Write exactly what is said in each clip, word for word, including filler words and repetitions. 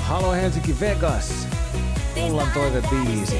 Halo Helsinki Vegas. Mullan toivebiisi.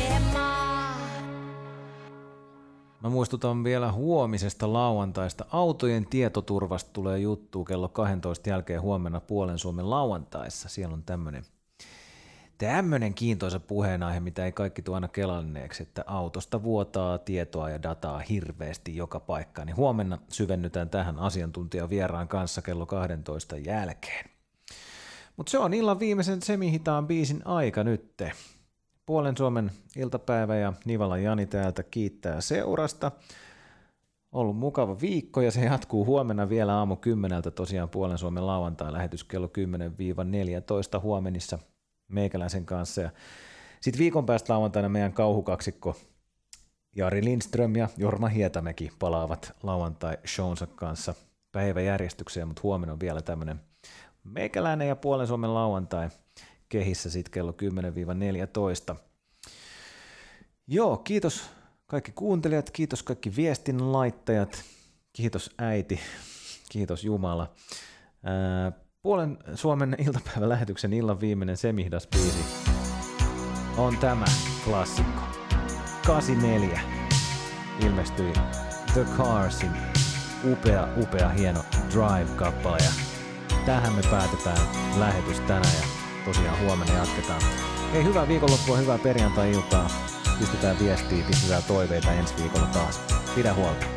Mä muistutan vielä huomisesta lauantaista. Autojen tietoturvasta tulee juttu kello kaksitoista jälkeen huomenna Puolen Suomen lauantaissa. Siellä on tämmönen, tämmönen kiintoisa puheenaihe, mitä ei kaikki tuo aina kelanneeksi, että autosta vuotaa tietoa ja dataa hirveästi joka paikkaan. Niin huomenna syvennytään tähän asiantuntijavieraan kanssa kello kaksitoista jälkeen. Mutta se on illan viimeisen semihitaan biisin aika nytte. Puolen Suomen iltapäivä ja Nivalan Jani täältä kiittää seurasta. Ollut mukava viikko ja se jatkuu huomenna vielä aamu kymmeneltä tosiaan Puolen Suomen lauantai-lähetys kello kymmenen neljätoista huomenissa meikäläisen kanssa. Ja sitten viikon päästä lauantaina meidän kauhukaksikko Jari Lindström ja Jorma Hietamäki palaavat lauantai-shownsa kanssa päiväjärjestykseen, mutta huomenna on vielä tämmöinen meikäläinen ja Puolen Suomen lauantai kehissä sitten kello kymmenen neljätoista. Joo, kiitos kaikki kuuntelijat, kiitos kaikki viestin laittajat, kiitos äiti, kiitos Jumala. Ää, Puolen Suomen iltapäivälähetyksen illan viimeinen semihdas-biisi on tämä klassikko. kahdeksankymmentäneljä ilmestyi The Carsin upea, upea, hieno Drive-kappale ja tähän me päätetään lähetys tänään ja tosiaan huomenna jatketaan. Hei, hyvää viikonloppua, hyvää perjantai-iltaa. Pistetään viestiä, pistetään toiveita ensi viikolla taas. Pidä huolta.